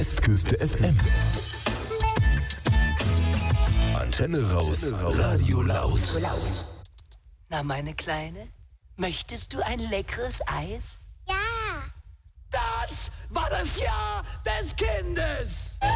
Westküste FM. Antenne raus, Radio laut. Na, meine Kleine, möchtest du ein leckeres Eis? Ja. Das war das Jahr des Kindes.